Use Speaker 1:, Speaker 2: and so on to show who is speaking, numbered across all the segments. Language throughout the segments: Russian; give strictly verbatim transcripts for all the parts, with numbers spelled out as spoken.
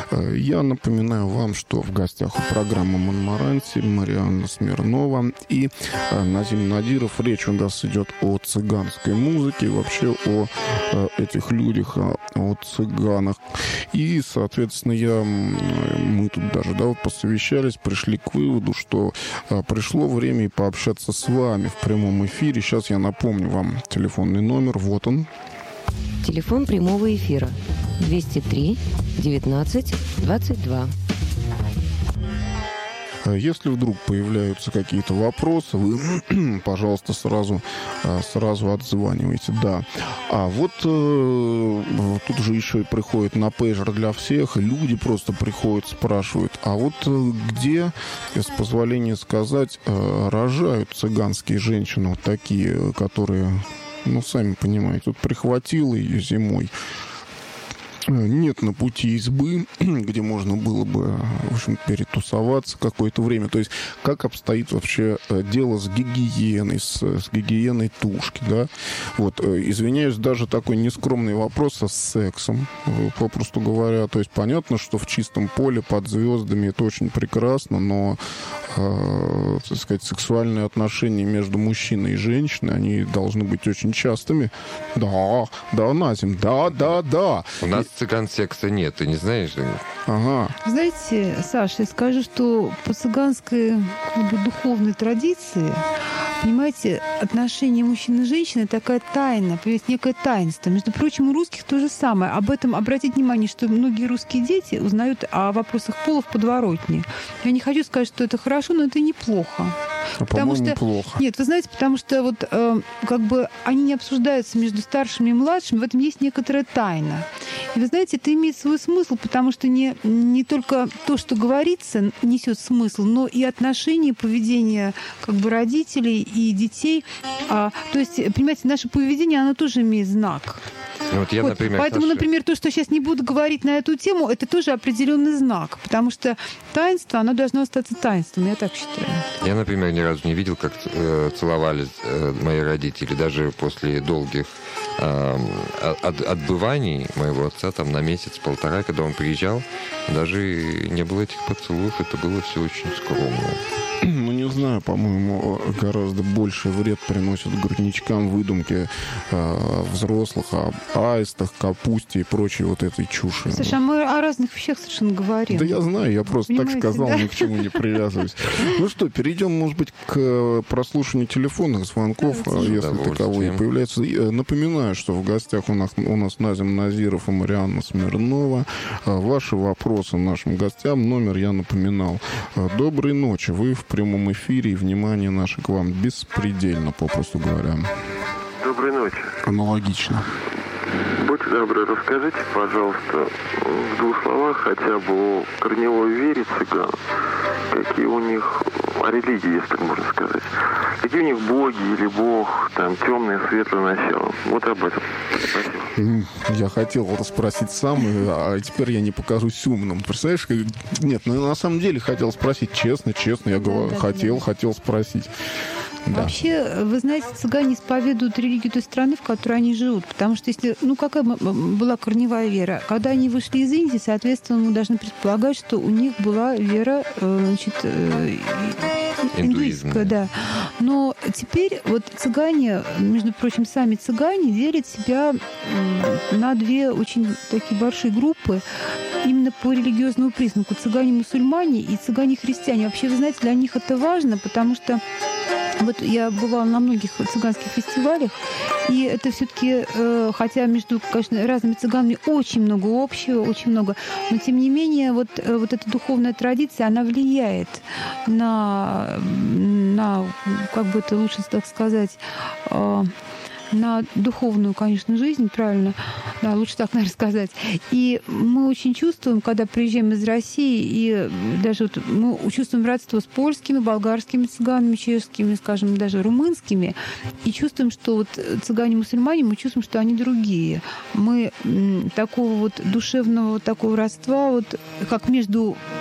Speaker 1: Я напоминаю вам, что в гостях у программы «Монмаранси» Марианна Смирнова и Назим Надиров. Речь у нас идет о цыганской музыке, вообще о этих людях, о цыганах. И, соответственно, я, мы тут даже да, вот посовещались, пришли к выводу, что пришло время и пообщаться с вами в прямом эфире. Сейчас я напомню вам телефонный номер. Вот он.
Speaker 2: Телефон прямого эфира двести три девятнадцать двадцать два.
Speaker 1: Если вдруг появляются какие-то вопросы, вы, пожалуйста, сразу, сразу отзванивайте. Да. А вот э, тут же еще и приходит на пейджер для всех, люди просто приходят, спрашивают, а вот где, с позволения сказать, рожают цыганские женщины, вот такие, которые, ну, сами понимаете, тут прихватило ее зимой. Нет на пути избы, где можно было бы, в общем, перетусоваться какое-то время. То есть, как обстоит вообще дело с гигиеной, с, с гигиеной тушки, да? Вот, извиняюсь, даже такой нескромный вопрос, а с сексом, попросту говоря. То есть, понятно, что в чистом поле под звездами это очень прекрасно, но, э, так сказать, сексуальные отношения между мужчиной и женщиной, они должны быть очень частыми. Да, да, Назим, да, да, да.
Speaker 3: У нас цыган секса нет, ты не знаешь?
Speaker 1: Ага.
Speaker 4: Знаете, Саша, я скажу, что по цыганской как бы, духовной традиции, понимаете, отношения мужчины и женщины такая тайна, понимаете, некое таинство. Между прочим, у русских то же самое. Об этом обратите внимание, что многие русские дети узнают о вопросах пола в подворотне. Я не хочу сказать, что это хорошо, но это неплохо.
Speaker 1: А,
Speaker 4: потому
Speaker 1: по-моему,
Speaker 4: что
Speaker 1: плохо.
Speaker 4: Нет, вы знаете, потому что вот э, как бы они не обсуждаются между старшими и младшими, в этом есть некоторая тайна. И вы знаете, это имеет свой смысл, потому что не, не только то, что говорится, несет смысл, но и отношение, поведение как бы родителей и детей. А, то есть, понимаете, наше поведение, оно тоже имеет знак.
Speaker 3: Ну, вот я,
Speaker 4: Вот.
Speaker 3: например,
Speaker 4: Поэтому,
Speaker 3: Саша...
Speaker 4: например, то, что я сейчас не буду говорить на эту тему, это тоже определенный знак, потому что таинство, оно должно остаться таинством, я так считаю.
Speaker 3: Я, например, ни разу не видел, как э, целовались э, мои родители, даже после долгих э, от, отбываний моего отца там на месяц-полтора, когда он приезжал, даже не было этих поцелуев, это было все очень скромно.
Speaker 1: Ну, не знаю, по-моему, гораздо больше вред приносят грудничкам выдумки э, взрослых о аистах, капусте и прочей вот этой чуши.
Speaker 4: Слушай, а мы о разных вещах совершенно говорим.
Speaker 1: Да я знаю, я просто
Speaker 4: Понимаете,
Speaker 1: так сказал,
Speaker 4: да?
Speaker 1: ни к чему не привязываюсь. Ну что, перейдем, может быть, к прослушиванию телефонных звонков, если таковые появляются. Напоминаю, что в гостях у нас, у нас Назим Надиров и Марианна Смирнова. Ваши вопросы нашим гостям. Номер я напоминал. Доброй ночи. Вы в прямом эфире, и внимание наше к вам беспредельно, попросту говоря.
Speaker 5: Доброй ночи.
Speaker 1: Аналогично.
Speaker 5: Будьте добры, расскажите, пожалуйста, в двух словах хотя бы о корневой вере цыган. Какие у них, о религии, если так можно сказать. Какие у них боги или бог, там, темное, светлое начало. Вот об этом. Спасибо.
Speaker 1: Я хотел это спросить сам, а теперь я не покажусь умным. Представляешь, как... Нет, ну на самом деле хотел спросить честно, честно. Я говорю,
Speaker 4: да, да,
Speaker 1: хотел,
Speaker 4: да.
Speaker 1: хотел спросить. Да.
Speaker 4: Вообще, вы знаете, цыгане исповедуют религию той страны, в которой они живут. Потому что если, ну, какая была корневая вера? Когда они вышли из Индии, соответственно, мы должны предполагать, что у них была вера, значит, индуистская, да. Но теперь вот цыгане, между прочим, сами цыгане делят себя на две очень такие большие группы именно по религиозному признаку. Цыгане-мусульмане и цыгане-христиане. Вообще, вы знаете, для них это важно, потому что вот я бывала на многих цыганских фестивалях, и это все-таки, э, хотя между, конечно, разными цыганами очень много общего, очень много, но тем не менее вот, э, вот эта духовная традиция, она влияет на, на как бы это лучше так сказать, э, на духовную, конечно, жизнь, правильно, да, лучше так, наверное, сказать. И мы очень чувствуем, когда приезжаем из России, и даже вот мы чувствуем родство с польскими, болгарскими цыганами, чешскими, скажем, даже румынскими, и чувствуем, что вот цыгане-мусульмане, мы чувствуем, что они другие. Мы такого вот душевного вот такого родства, вот как между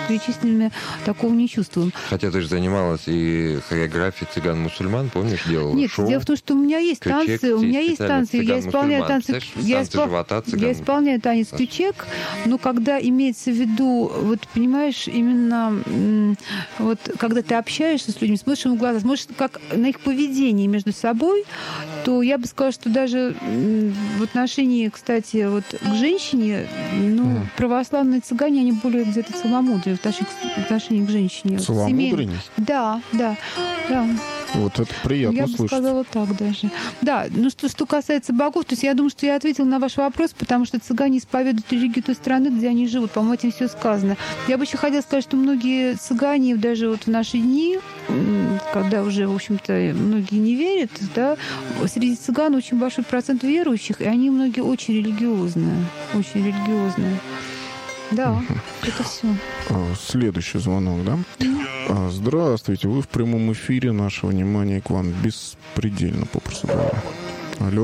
Speaker 4: вышеперечисленными такого не чувствуем.
Speaker 3: Хотя ты же занималась и хореографией цыган-мусульман, помнишь, делала
Speaker 4: Нет,
Speaker 3: шоу?
Speaker 4: дело в том, что у меня есть
Speaker 3: Крючек,
Speaker 4: танцы, у меня
Speaker 3: здесь
Speaker 4: есть танцы, я исполняю танцы,
Speaker 3: танцы
Speaker 4: я, испол...
Speaker 3: живота, цыган.
Speaker 4: я исполняю танец крючек, но когда имеется в виду, вот понимаешь, именно вот когда ты общаешься с людьми, смотришь им в глаза, смотришь как на их поведение между собой, то я бы сказала, что даже в отношении, кстати, вот к женщине, ну, mm. православные цыгане, они более где-то целомудренные в отношении, в отношении к женщине.
Speaker 1: Целомудреннее?
Speaker 4: Да, да, да.
Speaker 1: Вот это приятно
Speaker 4: я
Speaker 1: слышать.
Speaker 4: Я бы сказала так даже. Да, ну что, что касается богов, то есть я думаю, что я ответила на ваш вопрос, потому что цыгане исповедуют религию той страны, где они живут. По-моему, этим все сказано. Я бы еще хотела сказать, что многие цыгане даже вот в наши дни, когда уже, в общем-то, многие не верят, да, среди цыган очень большой процент верующих, и они многие очень религиозные. Очень религиозные. Да, угу. Это все.
Speaker 1: Следующий звонок, да? Mm-hmm. Здравствуйте, вы в прямом эфире. Наше внимание к вам беспредельно, попросту говоря. Алло.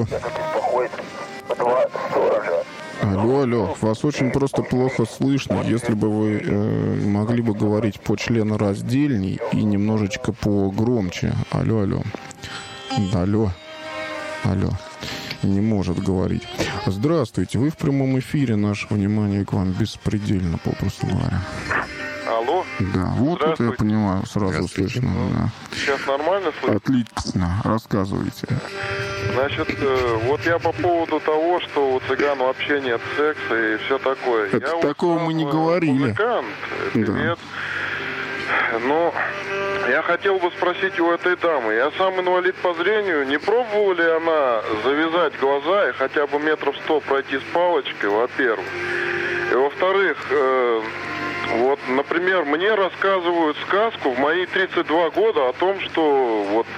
Speaker 1: Алло, алло. Вас очень просто плохо слышно. Если бы вы э, могли бы говорить почленораздельней и немножечко погромче. Алло, алло. Алло. Алло. Не может говорить. Здравствуйте, вы в прямом эфире. Наше внимание к вам беспредельно, попросту говоря.
Speaker 6: Алло?
Speaker 1: Да, вот это я понимаю, сразу слышно. Да.
Speaker 6: Сейчас нормально слышно?
Speaker 1: Отлично, рассказывайте.
Speaker 6: Значит, вот я по поводу того, что у цыган вообще нет секса и все такое.
Speaker 1: Это
Speaker 6: я
Speaker 1: такого
Speaker 6: вот
Speaker 1: мы не говорили.
Speaker 6: Музыкант, певец. Да. Но я хотел бы спросить у этой дамы. Я сам инвалид по зрению. Не пробовала ли она завязать глаза и хотя бы метров сто пройти с палочкой, во-первых? И во-вторых, э, вот, например, мне рассказывают сказку в мои тридцать два года о том, что вот...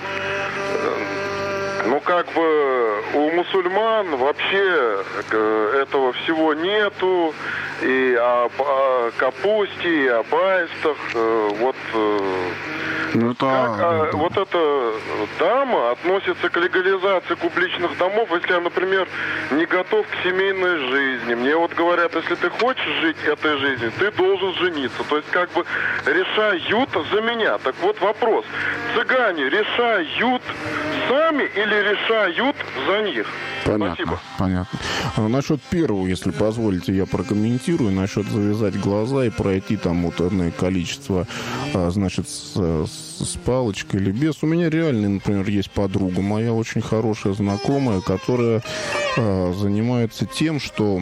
Speaker 6: Э, Ну, как бы у мусульман вообще этого всего нету. И о, о капусте, и о баистах. Вот,
Speaker 1: ну, это...
Speaker 6: как, а, вот эта дама относится к легализации публичных домов, если я, например, не готов к семейной жизни. Мне вот говорят, если ты хочешь жить этой жизнью, ты должен жениться. То есть как бы решают за меня. Так вот вопрос. Цыгане решают сами или решают за них?
Speaker 1: Понятно,
Speaker 6: Спасибо.
Speaker 1: Понятно. А насчет первого, если позволите, я прокомментирую. Насчет завязать глаза и пройти там вот одно количество, значит, с, с палочкой или без. У меня реально, например, есть подруга моя, очень хорошая знакомая, которая а, занимается тем, что...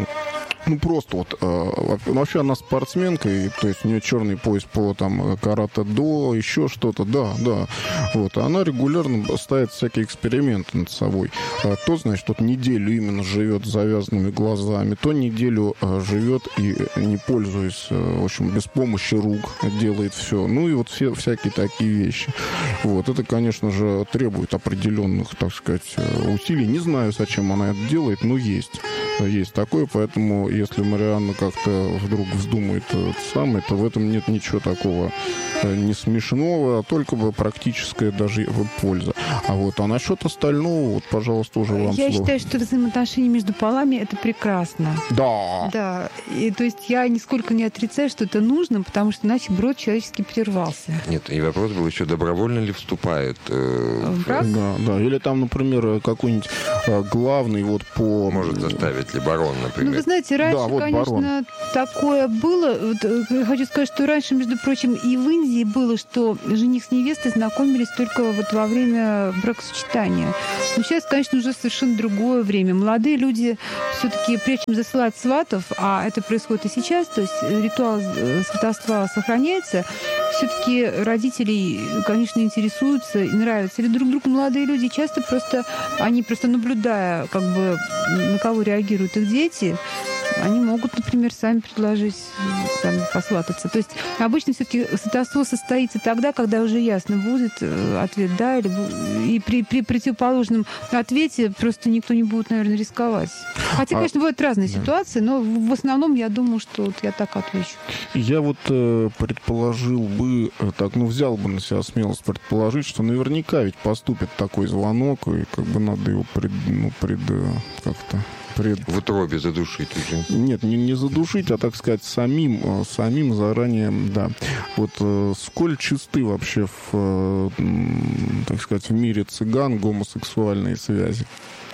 Speaker 1: Ну, просто вот, э, вообще она спортсменка, и, то есть у нее черный пояс по там карате-до, еще что-то, да, да. Вот, она регулярно ставит всякие эксперименты над собой. А, то, значит, вот неделю именно живет с завязанными глазами, то неделю э, живет и не пользуясь, э, в общем, без помощи рук делает все. Ну, и вот все всякие такие вещи. Вот, это, конечно же, требует определенных, так сказать, усилий. Не знаю, зачем она это делает, но есть. Есть такое, поэтому если Марианна как-то вдруг вздумает это самое, то в этом нет ничего такого не смешного, а только бы практическая даже польза. А вот а насчет остального, вот, пожалуйста, уже вам
Speaker 4: Я
Speaker 1: слово.
Speaker 4: считаю, что взаимоотношения между полами — это прекрасно.
Speaker 1: Да.
Speaker 4: Да. И, то есть я нисколько не отрицаю, что это нужно, потому что иначе брод человеческий прервался.
Speaker 3: Нет, и вопрос был еще, добровольно ли вступает э,
Speaker 4: в брак?
Speaker 1: Да, да. Или там, например, какой-нибудь э, главный вот по...
Speaker 3: Может заставить ли барон, например?
Speaker 4: Ну, вы знаете, раньше,
Speaker 1: да, вот
Speaker 4: конечно,
Speaker 1: барон.
Speaker 4: такое было. Вот, я хочу сказать, что раньше, между прочим, и в Индии было, что жених с невестой знакомились только вот во время бракосочетания. Но сейчас, конечно, уже совершенно другое время. Молодые люди все-таки, прежде чем засылать сватов, а это происходит и сейчас, то есть ритуал сватовства сохраняется, все-таки родителей, конечно, интересуются и нравятся ли друг другу молодые люди. Часто просто, они просто наблюдая, как бы, на кого реагируют их дети, они могут, например, сами предложить там, посвататься. То есть обычно все-таки сватовство состоится тогда, когда уже ясно будет ответ «да», или... и при, при противоположном ответе просто никто не будет, наверное, рисковать. Хотя, а... конечно, бывают разные да. ситуации, но в основном я думаю, что вот я так отвечу.
Speaker 1: Я вот э, предположил бы, так, ну, взял бы на себя смелость предположить, что наверняка ведь поступит такой звонок, и как бы надо его пред, ну, пред, как-то Пред...
Speaker 3: В утробе задушить уже.
Speaker 1: Нет, не, не задушить, а, так сказать, самим, самим заранее, да. Вот э, сколь чисты вообще в, э, так сказать, в мире цыган гомосексуальные связи?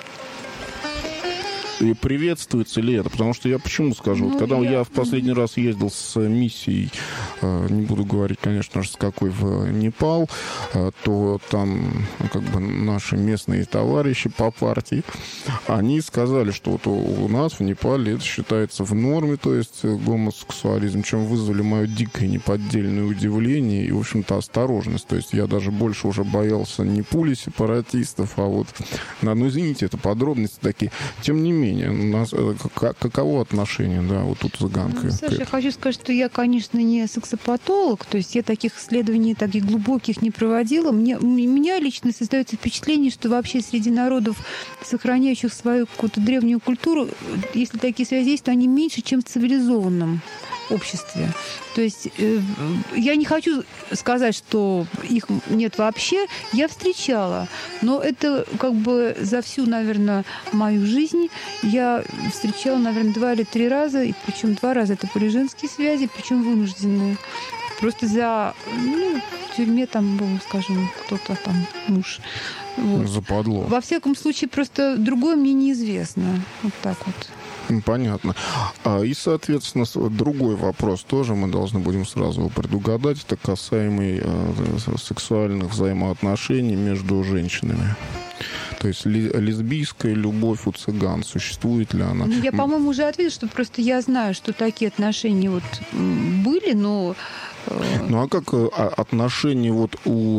Speaker 1: И приветствуется ли это? Потому что я почему скажу? Ну, вот, когда я... я в последний раз ездил с миссией, э, не буду говорить, конечно же, с какой, в Непал, э, то там ну, как бы наши местные товарищи по партии, они сказали, что вот у, у нас в Непале это считается в норме, то есть гомосексуализм, чем вызвали мое дикое неподдельное удивление и, в общем-то, осторожность. То есть я даже больше уже боялся не пули сепаратистов, а вот, ну, извините, это подробности такие. Тем не менее, у нас каково отношение, да, вот тут цыганка?
Speaker 4: Ну, Саша, я хочу сказать, что я, конечно, не сексопатолог, то есть я таких исследований таких глубоких не проводила. Мне, у меня лично создается впечатление, что вообще среди народов, сохраняющих свою какую-то древнюю культуру, если такие связи есть, то они меньше, чем в цивилизованном обществе. То есть э, я не хочу сказать, что их нет вообще. Я встречала, но это как бы за всю, наверное, мою жизнь я встречала, наверное, два или три раза, и причем два раза это были женские связи, причем вынужденные. Просто за, ну, в тюрьме там был, скажем, кто-то там муж. Вот.
Speaker 1: Западло.
Speaker 4: Во всяком случае, просто другое мне неизвестно. Вот так вот.
Speaker 1: Понятно. И, соответственно, другой вопрос тоже мы должны будем сразу предугадать. Это касаемый сексуальных взаимоотношений между женщинами. То есть лесбийская любовь у цыган, существует ли она?
Speaker 4: Я, по-моему, уже ответила, что просто я знаю, что такие отношения вот были, но...
Speaker 1: Ну, а как отношения вот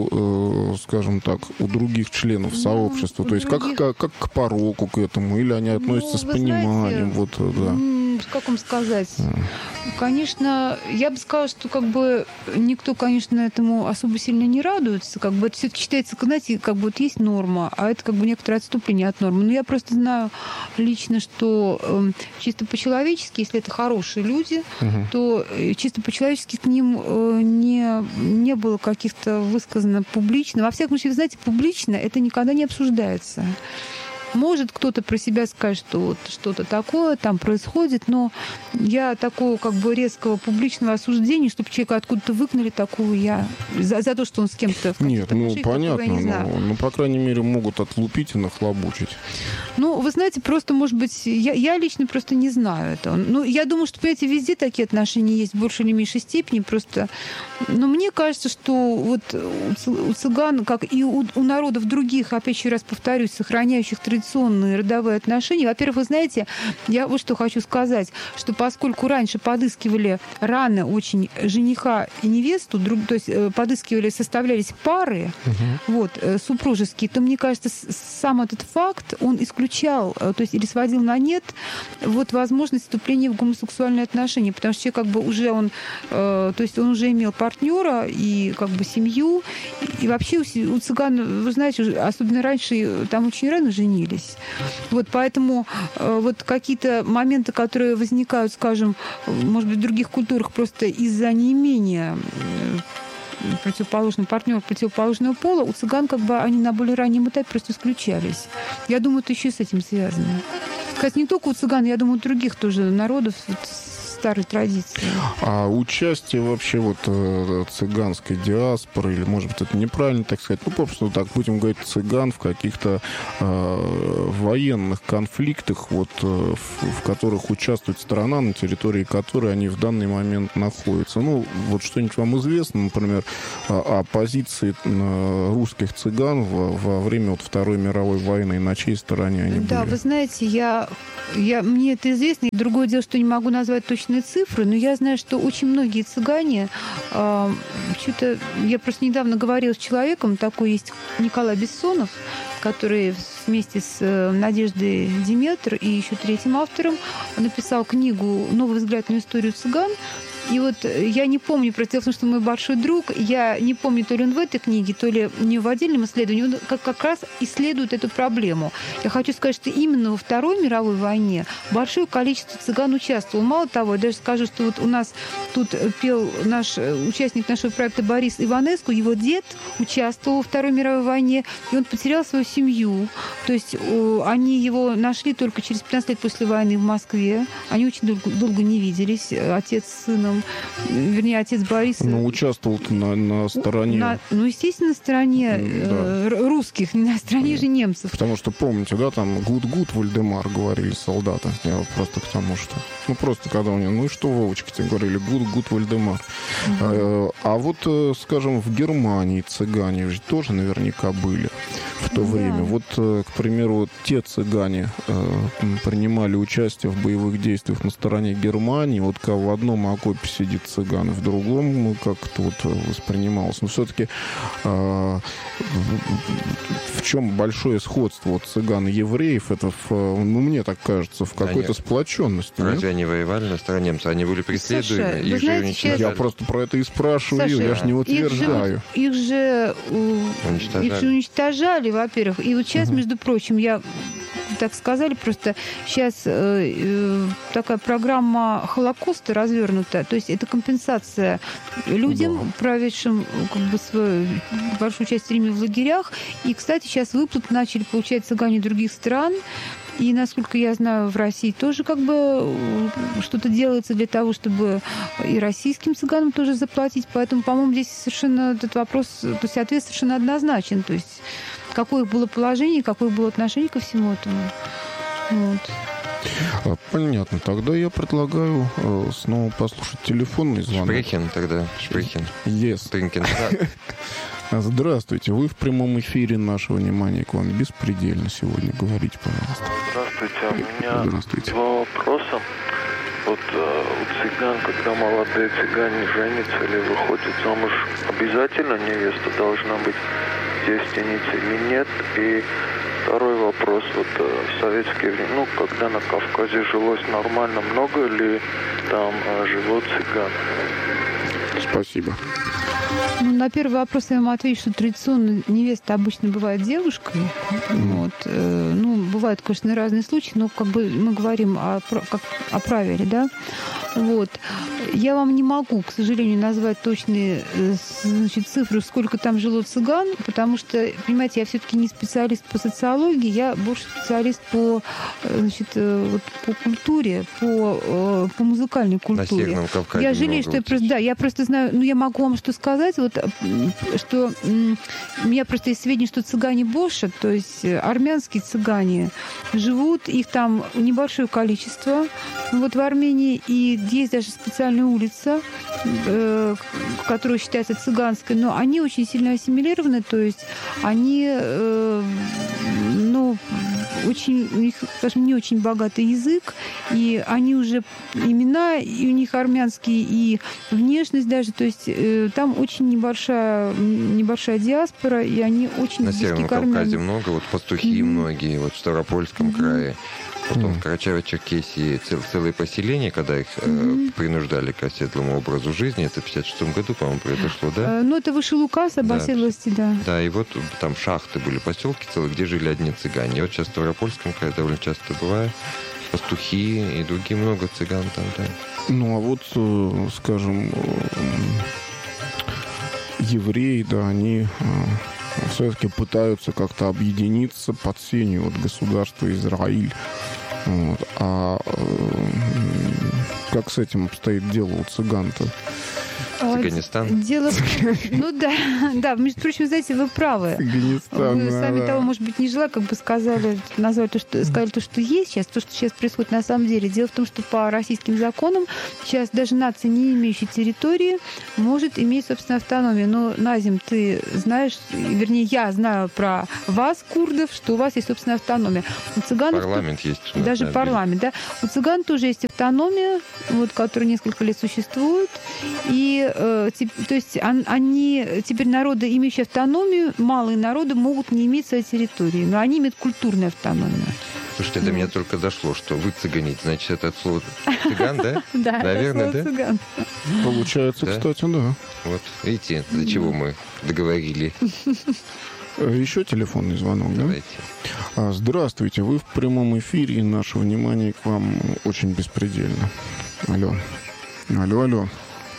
Speaker 1: у, скажем так, у других членов ну, сообщества? То есть других... как, как к пороку к этому? Или они относятся ну, с пониманием?
Speaker 4: Знаете,
Speaker 1: вот, да.
Speaker 4: Как вам сказать? А. Конечно, я бы сказала, что как бы никто, конечно, этому особо сильно не радуется. Как бы это все-таки считается, знаете, как бы вот есть норма, а это как бы некоторое отступление от нормы. Но я просто знаю лично, что э, чисто по-человечески, если это хорошие люди, угу. то чисто по-человечески к ним э, не, не было каких-то высказано публично. Во всяком случае, вы знаете, публично это никогда не обсуждается. Может, кто-то про себя скажет, что вот что-то такое там происходит, но я такого как бы резкого публичного осуждения, чтобы человека откуда-то выгнали, такого я... За, за то, что он с кем-то...
Speaker 1: Нет, ну, понятно, не но, ну, по крайней мере, могут отлупить и нахлобучить.
Speaker 4: Ну, вы знаете, просто, может быть, я, я лично просто не знаю этого. Ну, я думаю, что, понимаете, везде такие отношения есть в большей или меньшей степени, просто... Но мне кажется, что вот у цыган, как и у, у народов других, опять еще раз повторюсь, сохраняющих традиционные родовые отношения. Во-первых, вы знаете, я вот что хочу сказать, что поскольку раньше подыскивали рано очень жениха и невесту, друг, то есть подыскивали, составлялись пары, угу. вот, супружеские, то, мне кажется, сам этот факт, он исключал, то есть или сводил на нет вот возможность вступления в гомосексуальные отношения, потому что человек как бы уже он, то есть он уже имел партнера и как бы семью, и вообще у цыган, вы знаете, особенно раньше, там очень рано женились. Вот поэтому э, вот какие-то моменты, которые возникают, скажем, может быть, в других культурах просто из-за неимения э, противоположного партнера противоположного пола, у цыган как бы они на более раннем этапе просто исключались. Я думаю, это еще с этим связано. Кстати, не только у цыган, я думаю, у других тоже народов вот, старой традиции.
Speaker 1: А участие вообще вот цыганской диаспоры, или, может быть, это неправильно так сказать, ну, просто так будем говорить, цыган в каких-то э, военных конфликтах, вот, э, в, в которых участвует страна, на территории которой они в данный момент находятся. Ну, вот что-нибудь вам известно, например, о, о позиции русских цыган во, во время вот Второй мировой войны, на чьей стороне они
Speaker 4: да, были? Да, вы знаете, я, я, мне это известно. Другое дело, что не могу назвать точно цифры, но я знаю, что очень многие цыгане, э, что-то, я просто недавно говорила с человеком, такой есть Николай Бессонов, который вместе с Надеждой Диметр и еще третьим автором написал книгу «Новый взгляд на историю цыган». И вот я не помню, просто дело в том, что мой большой друг, я не помню, то ли он в этой книге, то ли не в отдельном исследовании, он как, как раз исследует эту проблему. Я хочу сказать, что именно во Второй мировой войне большое количество цыган участвовало. Мало того, я даже скажу, что вот у нас тут пел наш участник нашего проекта Борис Иванеску. Его дед участвовал во Второй мировой войне, и он потерял свою семью. То есть они его нашли только через пятнадцать лет после войны в Москве. Они очень долго, долго не виделись, отец с сыном, вернее, отец Бориса.
Speaker 1: Ну, участвовал-то на, на стороне...
Speaker 4: На, ну, естественно, на стороне
Speaker 1: да.
Speaker 4: э, русских, не на стороне же немцев.
Speaker 1: Потому что, помните, да, там «гуд-гуд, Вальдемар» говорили солдаты. Я вот просто к тому, что... Ну, просто когда у него, ну и что, Вовочка, тебе говорили «гуд-гуд, Вальдемар». Mm-hmm. А, а вот, скажем, в Германии цыгане же тоже наверняка были в то да. время. Вот, к примеру, те цыгане э, принимали участие в боевых действиях на стороне Германии. Вот как в одном окопе сидит цыган, в другом ну, как-то вот воспринималось. Но все-таки э, в чем большое сходство вот цыган и евреев? Это, в, ну, мне так кажется, в какой-то они... сплоченности.
Speaker 3: Разве
Speaker 1: нет?
Speaker 3: Они воевали на стороне немцев? Они были преследуемы?
Speaker 4: Саша,
Speaker 3: их
Speaker 4: знаете,
Speaker 3: же уничтожали.
Speaker 1: Я просто про это и спрашиваю,
Speaker 4: Саша,
Speaker 1: я же не утверждаю.
Speaker 4: Их же, их же уничтожали. Их же уничтожали, во-первых. И вот сейчас, угу. между прочим, я... так сказали, просто сейчас э, э, такая программа Холокоста развернута, то есть это компенсация людям, да. проведшим как бы, свою большую часть времени в лагерях. И, кстати, сейчас выплаты начали получать цыгане других стран. И, насколько я знаю, в России тоже как бы что-то делается для того, чтобы и российским цыганам тоже заплатить. Поэтому, по-моему, здесь совершенно этот вопрос, то есть ответ совершенно однозначен. То есть какое было положение, какое было отношение ко всему этому. Вот.
Speaker 1: Понятно. Тогда я предлагаю э, снова послушать телефонный звонок.
Speaker 3: Шпрехен тогда. Шпрехен.
Speaker 1: Yes.
Speaker 3: Тринкен.
Speaker 1: Здравствуйте. Вы в прямом эфире. Наше внимание к вам беспредельно сегодня. Говорите, пожалуйста.
Speaker 6: Здравствуйте. У меня Здравствуйте. два вопроса. Вот э, у цыган, когда молодые цыгане женятся или выходят замуж, обязательно невеста должна быть девственницей или нет? И второй вопрос. Вот э, в советские времена, ну, когда на Кавказе жилось нормально, много ли там э, жило цыган?
Speaker 1: Спасибо.
Speaker 4: Ну, на первый вопрос я вам отвечу, что традиционно невеста обычно бывает девушкой. Mm. Вот. Ну, бывают, конечно, разные случаи, но как бы мы говорим о, как, о правиле, да. Вот. Я вам не могу, к сожалению, назвать точные, значит, цифры, сколько там жило цыган, потому что, понимаете, я все-таки не специалист по социологии, я больше специалист по, значит, вот, по культуре, по, по музыкальной культуре.
Speaker 3: На Северном Кавказе
Speaker 4: я жалею, что я просто, да, я просто знаю, ну, я могу вам что сказать, вот, что у меня просто есть сведения, что цыгане Боша, то есть армянские цыгане, живут, их там небольшое количество, вот в Армении, и есть даже специальная улица, э, которая считается цыганской, но они очень сильно ассимилированы, то есть они, э, ну, очень, у них, скажем, не очень богатый язык, и они уже имена, и у них армянские, и внешность даже, то есть э, там очень небольшая, небольшая диаспора, и они очень
Speaker 3: близки к армянам. На Северном Кавказе много, вот пастухи mm-hmm. многие, вот в Ставропольском mm-hmm. крае. Потом mm. в Карачаево-Черкесии цел, целые поселения, когда их mm-hmm. э, принуждали к оседлому образу жизни. Это в пятьдесят шестом году, по-моему, произошло, да?
Speaker 4: Uh, ну, это вышел указ об да. оседлости, да.
Speaker 3: Да, и вот там шахты были, поселки целые, где жили одни цыгане. И вот сейчас в Ставропольском крае довольно часто бывает. Пастухи и другие много цыган там, да.
Speaker 1: Ну, а вот, скажем, евреи, да, они все-таки пытаются как-то объединиться под сенью вот государства Израиль. Вот. А э, как с этим обстоит дело у цыган-то?
Speaker 3: Афганистан.
Speaker 4: Дело... Ну да, да, между прочим, знаете, вы правы. Вы сами да. того, может быть, не желая, как бы сказали, назвали то, что, сказали то, что есть сейчас, то, что сейчас происходит на самом деле. Дело в том, что по российским законам сейчас даже нация, не имеющая территории, может иметь, собственно, автономию. Но, Назим, ты знаешь, вернее, я знаю про вас, курдов, что у вас есть, собственно, автономия. У цыганов
Speaker 3: парламент
Speaker 4: тут...
Speaker 3: есть.
Speaker 4: Даже парламент, да. У цыган тоже есть автономия, вот, которая несколько лет существует. И то есть они, теперь народы, имеющие автономию, малые народы могут не иметь своей территории, но они имеют культурную автономию.
Speaker 3: Слушайте, до меня только дошло, что вы цыганить, значит, это от слова цыган, да?
Speaker 4: Да,
Speaker 3: наверное,
Speaker 4: да? Цыган.
Speaker 1: Получается, кстати, да.
Speaker 3: Вот, видите, до чего мы договорили.
Speaker 1: Еще телефонный звонок, да? Давайте. Здравствуйте, вы в прямом эфире, и наше внимание к вам очень беспредельно. Алло. Алло, алло.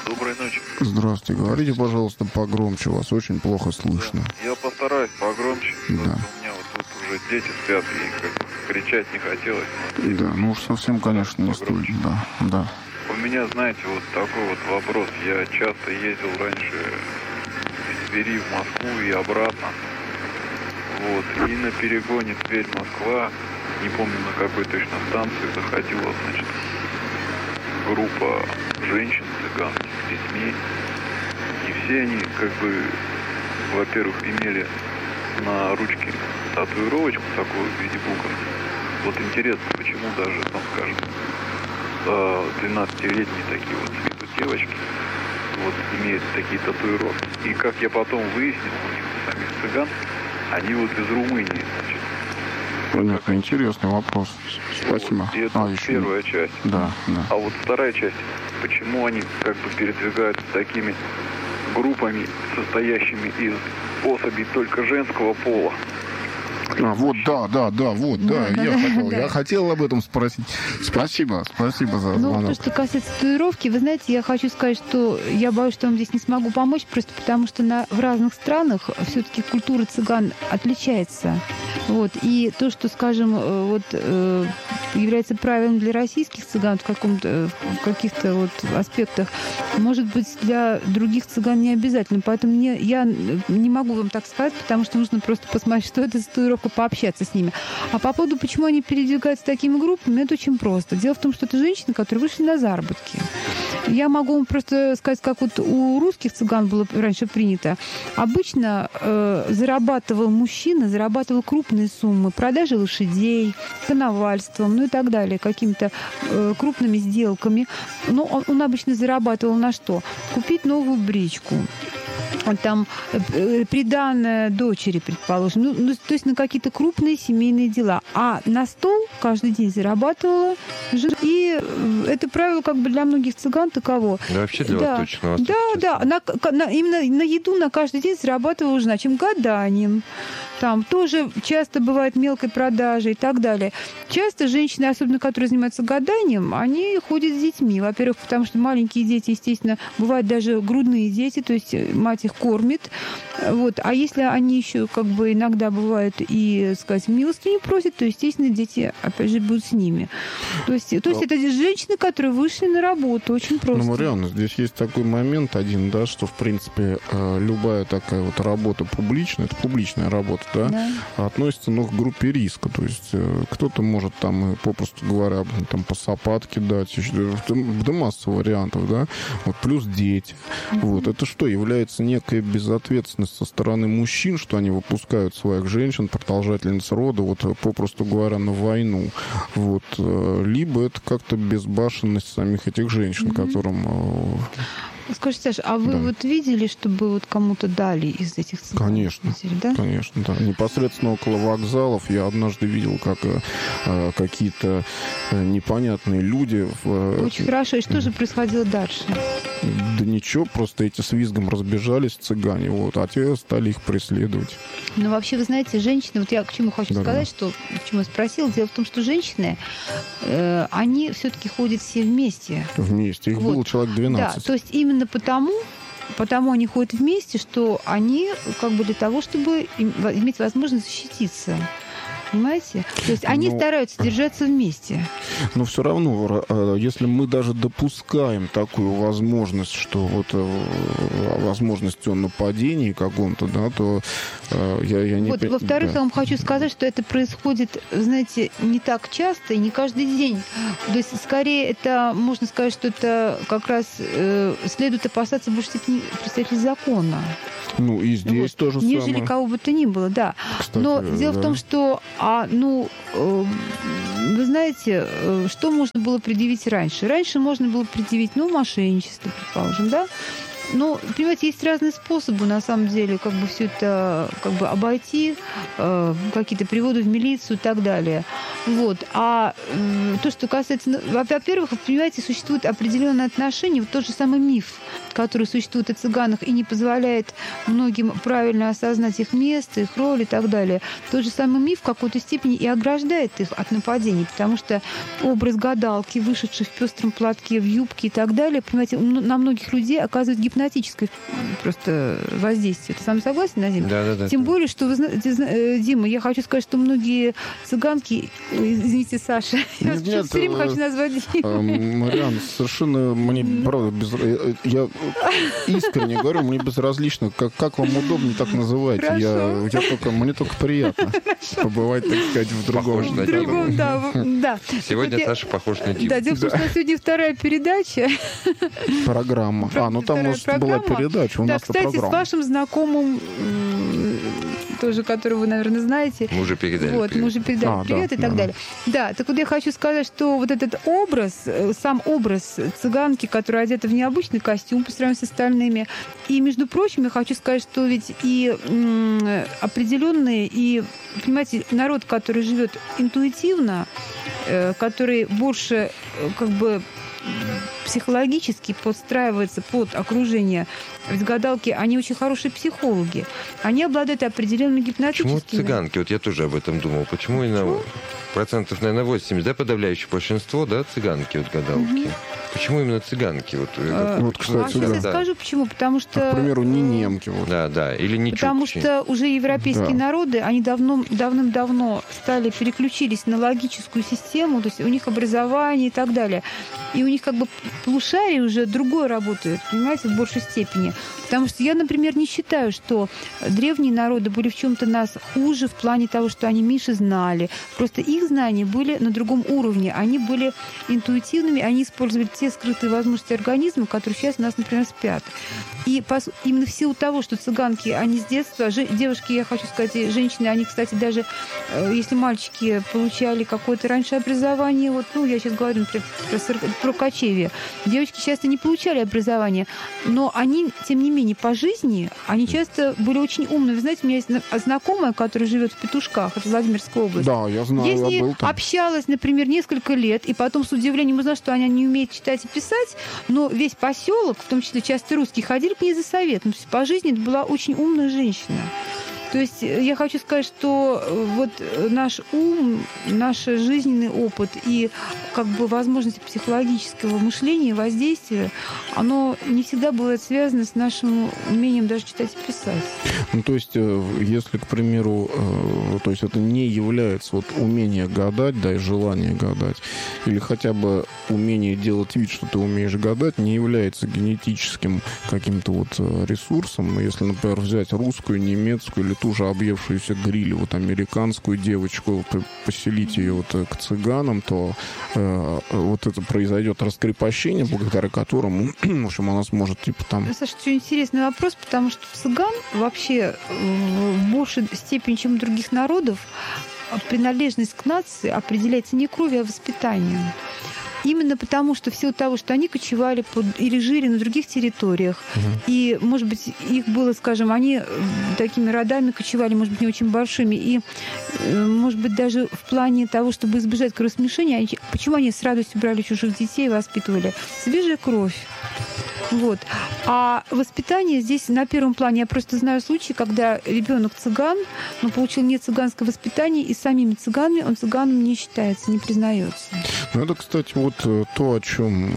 Speaker 6: Доброй ночи.
Speaker 1: Здравствуйте. Говорите, пожалуйста, погромче. Вас очень плохо слышно.
Speaker 6: Я постараюсь погромче.
Speaker 1: Да.
Speaker 6: У меня вот тут уже дети спят, и как кричать не хотелось.
Speaker 1: Да, ну уж совсем, конечно, не стоит. Да, да.
Speaker 6: У меня, знаете, вот такой вот вопрос. Я часто ездил раньше из Твери в Москву и обратно. Вот. И на перегоне Тверь-Москва, не помню на какой точно станции, заходила, значит, группа женщин цыганских с детьми. И все они, как бы, во-первых, имели на ручке татуировочку такую в виде буковки. Вот интересно, почему даже, там, скажем, двенадцатилетние такие вот с виду девочки вот имеют такие татуировки. И как я потом выяснил у них, у самих цыган, они вот из Румынии, значит.
Speaker 1: Понятно, интересный вопрос. Спасибо.
Speaker 6: Вот. И это
Speaker 1: а, еще...
Speaker 6: первая часть.
Speaker 1: Да, да.
Speaker 6: А вот вторая часть, почему они как бы передвигаются такими группами, состоящими из особей только женского пола.
Speaker 1: А, вот, да, да, да, вот, да,
Speaker 4: да,
Speaker 1: я,
Speaker 4: да,
Speaker 1: хотел,
Speaker 4: да.
Speaker 1: я хотел об этом спросить. Спасибо, спасибо за звонок.
Speaker 4: Ну, то, что касается татуировки, вы знаете, я хочу сказать, что я боюсь, что вам здесь не смогу помочь, просто потому что на, в разных странах все-таки культура цыган отличается. Вот. И то, что, скажем, вот, э, является правилом для российских цыган в, каком-то, в каких-то вот аспектах, может быть, для других цыган не обязательно. Поэтому мне, я не могу вам так сказать, потому что нужно просто посмотреть, что это за татуировка, пообщаться с ними. А по поводу, почему они передвигаются такими группами, это очень просто. Дело в том, что это женщины, которые вышли на заработки. Я могу вам просто сказать, как вот у русских цыган было раньше принято. Обычно э, зарабатывал мужчина, зарабатывал крупные суммы, продажи лошадей, коновальством, ну и так далее, какими-то э, крупными сделками. Но он, он обычно зарабатывал на что? Купить новую бричку. Там э, приданное дочери, предположим, ну, ну, то есть на какие-то крупные семейные дела. А на стол каждый день зарабатывала жена. И это правило как бы для многих цыган таково.
Speaker 3: Да, вообще для
Speaker 4: да.
Speaker 3: восточного.
Speaker 4: Да, да, на, на, именно на еду на каждый день зарабатывала жена, чем гаданием. Там тоже часто бывает мелкой продажей и так далее. Часто женщины, особенно которые занимаются гаданием, они ходят с детьми. Во-первых, потому что маленькие дети, естественно, бывают даже грудные дети, то есть мать их кормит. Вот. А если они еще как бы иногда бывают и, сказать, милостыню просят, то, естественно, дети, опять же, будут с ними. То есть, то есть это женщины, которые вышли на работу. Очень просто.
Speaker 1: Ну, Марианна, здесь есть такой момент один, да, что, в принципе, любая такая вот работа публичная, это публичная работа, да, да. относится, ну, к группе риска. То есть кто-то может там, попросту говоря, там по сапатке дать, да, масса вариантов, да, вот, плюс дети. Mm-hmm. Вот. Это что, является некая безответственность со стороны мужчин, что они выпускают своих женщин, продолжательниц рода, вот, попросту говоря, на войну. Вот. Либо это как-то безбашенность самих этих женщин, mm-hmm. которым...
Speaker 4: Скажите, Саша, а вы
Speaker 1: да.
Speaker 4: вот видели, чтобы вот кому-то дали из этих цыган?
Speaker 1: Конечно,
Speaker 4: да?
Speaker 1: конечно, да. Непосредственно около вокзалов я однажды видел, как э, какие-то непонятные люди... В,
Speaker 4: Очень хорошо. И что же происходило дальше?
Speaker 1: Да ничего, просто эти с визгом разбежались цыгане, вот, а те стали их преследовать.
Speaker 4: Ну, вообще, вы знаете, женщины, вот я к чему хочу да, сказать, да. что, к чему я спросила, дело в том, что женщины, э, они все-таки ходят все вместе.
Speaker 1: Вместе, их вот. было человек двенадцать.
Speaker 4: Да, то есть именно потому, потому они ходят вместе, что они как бы для того, чтобы иметь возможность защититься. Понимаете? То есть они но, стараются держаться вместе.
Speaker 1: Но все равно, если мы даже допускаем такую возможность, что вот возможность о нападении каком-то, да, то я, я не...
Speaker 4: Вот, во-вторых, да. я вам хочу сказать, что это происходит, знаете, не так часто и не каждый день. То есть, скорее, это, можно сказать, что это как раз э, следует опасаться больше представителей закона.
Speaker 1: Ну, и здесь вот. тоже
Speaker 4: Нежели
Speaker 1: самое.
Speaker 4: кого бы то ни было, да. Кстати, но дело да. в том, что, а, ну, э, вы знаете, э, что можно было предъявить раньше? Раньше можно было предъявить, ну, мошенничество, предположим, да? Ну, понимаете, есть разные способы, на самом деле, как бы все это как бы обойти, э, какие-то приводы в милицию и так далее. Вот. А э, то, что касается... Во-первых, понимаете, существует определенное отношение, вот тот же самый миф, который существует о цыганах и не позволяет многим правильно осознать их место, их роль и так далее. Тот же самый миф в какой-то степени и ограждает их от нападений, потому что образ гадалки, вышедшей в пестром платке, в юбке и так далее, понимаете, на многих людей оказывает гипнотическое просто воздействие. Ты сам согласен, Назим?
Speaker 3: Да, да, да.
Speaker 4: Тем более, что, вы знаете, Дима, я хочу сказать, что многие цыганки, извините, Саша, я вас все время хочу назвать Димой.
Speaker 1: Мариан, совершенно мне, правда, без... я искренне говорю, мне безразлично, как, как вам удобно так называть. Я, я только, мне только приятно побывать, так сказать, в другом.
Speaker 3: Похож на
Speaker 4: в другом, да, да.
Speaker 3: Сегодня Саша похож на Диму.
Speaker 4: Да, дело в том, что у нас сегодня вторая передача.
Speaker 1: Программа. А, ну там, может, была передача, у
Speaker 4: да,
Speaker 1: нас-то
Speaker 4: кстати,
Speaker 1: программа.
Speaker 4: с вашим знакомым, тоже, которого вы, наверное, знаете.
Speaker 3: Мы уже передали
Speaker 4: Вот,
Speaker 3: привет.
Speaker 4: мы уже передали
Speaker 1: А,
Speaker 4: привет
Speaker 1: да,
Speaker 4: и так
Speaker 1: да.
Speaker 4: далее. Да, так вот я хочу сказать, что вот этот образ, сам образ цыганки, которая одета в необычный костюм по сравнению с остальными. И, между прочим, я хочу сказать, что ведь и м, определенные, и, понимаете, народ, который живет интуитивно, э, который больше э, как бы психологически подстраивается под окружение. Ведь гадалки, они очень хорошие психологи. Они обладают определенными гипнотическими...
Speaker 3: Почему цыганки? Вот я тоже об этом думал. Почему именно процентов, наверное, восемьдесят, да, подавляющее большинство, да, цыганки, вот гадалки? Угу. Почему именно цыганки? Вот,
Speaker 4: а,
Speaker 1: вот, кстати,
Speaker 4: а сейчас
Speaker 1: да.
Speaker 4: я скажу, почему. Потому что...
Speaker 1: К примеру, не немки. Вот.
Speaker 3: Да, да, или не
Speaker 4: Потому
Speaker 3: чукчи.
Speaker 4: что уже европейские
Speaker 1: Да.
Speaker 4: народы, они давно, давным-давно стали, переключились на логическую систему, то есть у них образование и так далее. И у них как бы полушарие уже другое работает, понимаете, в большей степени. Потому что я, например, не считаю, что древние народы были в чем-то нас хуже в плане того, что они меньше знали. Просто их знания были на другом уровне. Они были интуитивными, они использовали те скрытые возможности организма, которые сейчас у нас, например, спят. И пос... именно в силу того, что цыганки, они с детства, же... девушки, я хочу сказать, и женщины, они, кстати, даже, э, если мальчики получали какое-то раньше образование, вот, ну, я сейчас говорю, например, про, про кочевье, девочки часто не получали образование, но они, тем не менее, по жизни, они часто были очень умные. Вы знаете, у меня есть знакомая, которая живет в Петушках, это Владимирская область.
Speaker 1: Да, я знаю,
Speaker 4: Я с ней
Speaker 1: я был там.
Speaker 4: общалась, например, несколько лет, и потом с удивлением узнала, что она не умеет читать и писать, но весь поселок, в том числе часто русские, ходили к ней за советом. То есть по жизни это была очень умная женщина. То есть я хочу сказать, что вот наш ум, наш жизненный опыт и как бы возможность психологического мышления и воздействия, оно не всегда бывает связано с нашим умением даже читать и писать.
Speaker 1: Ну, то есть, если, к примеру, то есть это не является вот умение гадать, да, и желание гадать, или хотя бы умение делать вид, что ты умеешь гадать, не является генетическим каким-то вот ресурсом. Если, например, взять русскую, немецкую или ту же объевшуюся гриль, вот американскую девочку, поселить ее вот к цыганам, то э, вот это произойдет раскрепощение, благодаря которому, в общем, она сможет, типа, там...
Speaker 4: Саша, это интересный вопрос, потому что цыган вообще в большей степени, чем у других народов, принадлежность к нации определяется не кровью, а воспитанием. Именно потому, что в силу того, что они кочевали под, или жили на других территориях, угу. и, может быть, их было, скажем, они такими родами кочевали, может быть, не очень большими, и, может быть, даже в плане того, чтобы избежать кровосмешения, они, почему они с радостью брали чужих детей и воспитывали? Свежая кровь. Вот. А воспитание здесь на первом плане. Я просто знаю случаи, когда ребенок цыган, но получил не цыганское воспитание, и самими цыганами он цыганом не считается, не признается.
Speaker 1: Ну, это, кстати, вот то, о чем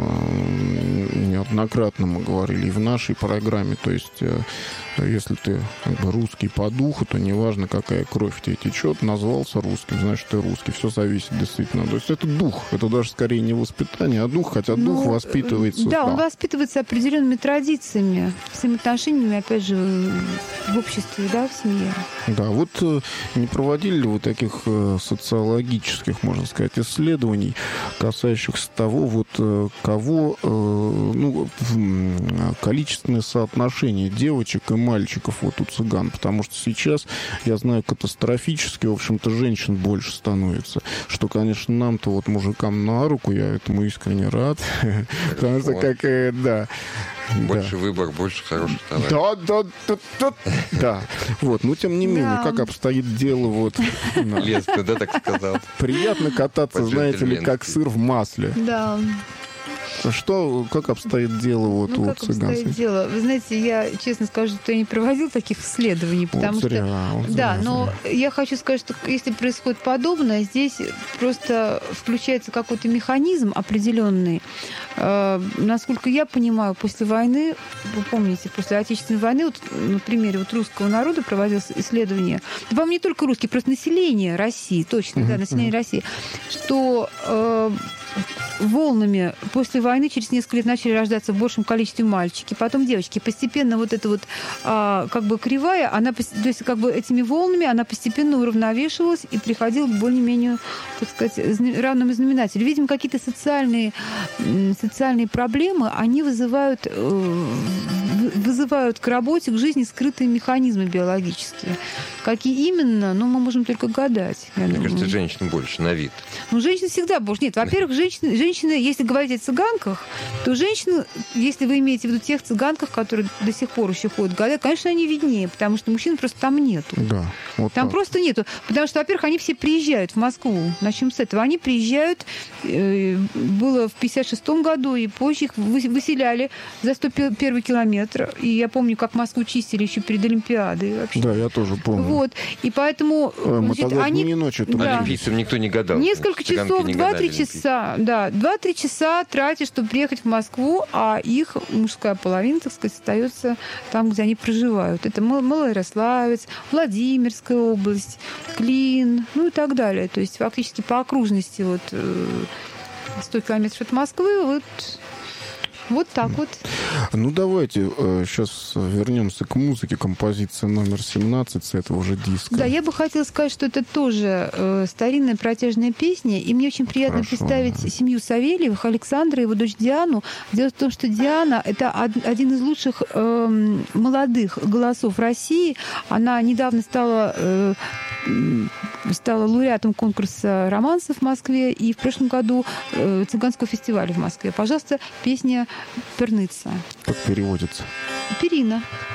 Speaker 1: неоднократно мы говорили и в нашей программе. То есть, если ты как бы русский по духу, то неважно, какая кровь в тебе течет, назвался русским, значит, ты русский. Все зависит действительно. То есть это дух. Это даже скорее не воспитание, а дух, хотя ну, дух воспитывается.
Speaker 4: Да,
Speaker 1: да,
Speaker 4: он воспитывается определенными традициями, взаимоотношениями, опять же, в обществе, да, в семье.
Speaker 1: Да, вот не проводили ли вы таких социологических, можно сказать, исследований, касающихся того, вот кого, ну, количественное соотношение девочек и мальчиков вот у цыган, потому что сейчас, я знаю, катастрофически, в общем-то, женщин больше становится, что, конечно, нам-то вот мужикам на руку, я этому искренне рад, потому что, как, да,
Speaker 3: Больше выбор, больше хороших товаров.
Speaker 1: Да, да, да, да. Да. Вот, но тем не менее,
Speaker 4: Да.
Speaker 1: как обстоит дело вот... на-
Speaker 3: Лестно, да, так сказал.
Speaker 1: Приятно кататься, знаете ли, как
Speaker 3: По-джентльменски.
Speaker 1: сыр в масле.
Speaker 4: Да.
Speaker 1: Что, как обстоит дело вот
Speaker 4: Ну,
Speaker 1: у
Speaker 4: как
Speaker 1: цыган?
Speaker 4: обстоит дело? Вы знаете, я честно скажу, что я не проводил таких исследований, потому
Speaker 1: Вот зря,
Speaker 4: что...
Speaker 1: вот
Speaker 4: Да,
Speaker 1: зря,
Speaker 4: но
Speaker 1: зря.
Speaker 4: я хочу сказать, что если происходит подобное, здесь просто включается какой-то механизм определенный. Э, насколько я понимаю, после войны, вы помните, после Отечественной войны, вот на примере вот русского народа проводилось исследование, да, по-моему, не только русские, просто население России, точно, да, население России, что э, волнами после войны через несколько лет начали рождаться в большем количестве мальчики, потом девочки. Постепенно вот эта вот а, как бы кривая, она, пос- то есть как бы этими волнами она постепенно уравновешивалась и приходила к более-менее, так сказать, зна- равному знаменателю. Видимо, какие-то социальные, м, социальные проблемы, они вызывают, э, в- вызывают к работе, к жизни скрытые механизмы биологические. Какие именно, ну, мы можем только гадать. я
Speaker 3: Мне
Speaker 4: думаю.
Speaker 3: кажется, женщин больше на вид.
Speaker 4: Ну, женщины всегда больше. Нет, во-первых, женщины, женщины, если говорить о цыганках, то женщины, если вы имеете в виду тех цыганках, которые до сих пор еще ходят года, конечно, они виднее, потому что мужчин просто там нету.
Speaker 1: Да, вот
Speaker 4: Там
Speaker 1: так.
Speaker 4: просто нету. Потому что, во-первых, они все приезжают в Москву. Начнем с этого. Они приезжают, э, было в пятьдесят шестом году, и позже их вы- выселяли за сто первый километр. И я помню, как Москву чистили еще перед Олимпиадой вообще.
Speaker 1: Да, я тоже помню.
Speaker 4: Вот. И поэтому
Speaker 1: Э, Мы
Speaker 4: значит,
Speaker 1: тогда
Speaker 4: они...
Speaker 1: дни и ночи там
Speaker 4: Да.
Speaker 3: Олимпийцам никто не гадал.
Speaker 4: Несколько
Speaker 3: Цыганки
Speaker 4: часов,
Speaker 3: не
Speaker 4: два-три
Speaker 3: гадали
Speaker 4: часа, да, два-три часа тратят, чтобы приехать в Москву, а их мужская половина, так сказать, остается там, где они проживают. Это Мал- Малоярославец, Владимирская область, Клин, ну и так далее. То есть фактически по окружности вот э, сто километров от Москвы, вот, вот так вот.
Speaker 1: Ну, давайте сейчас вернемся к музыке. Композиция номер семнадцать с этого же диска.
Speaker 4: Да, я бы хотела сказать, что это тоже э, старинная протяжная песня, и мне очень приятно
Speaker 1: Хорошо.
Speaker 4: представить семью Савельевых, Александра и его дочь Диану. Дело в том, что Диана – это од- один из лучших э, молодых голосов России. Она недавно стала, э, м, стала лауреатом конкурса романсов в Москве и в прошлом году э, цыганского фестиваля в Москве. Пожалуйста, песня «Перныца».
Speaker 1: Как переводится?
Speaker 4: Перина.